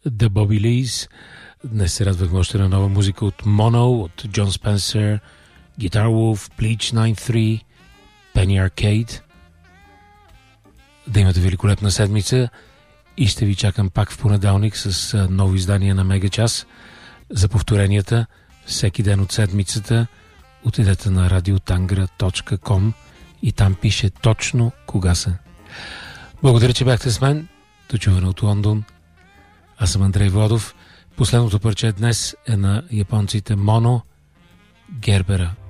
The Bobby Lees. Днес се радвахме още на нова музика от Mono, от Джон Спенсър, Guitar Wolf, Bleach 93, Penny Arcade. Да имате великолепна седмица и ще ви чакам пак в понеделник с ново издание на Мега Час. За повторенията всеки ден от седмицата отидете на radiotangra.com и там пише точно кога са. Благодаря, че бяхте с мен. До чуване от Лондон. Аз съм Андрей Владов. Последното парче днес е на японците Mono, Гербера.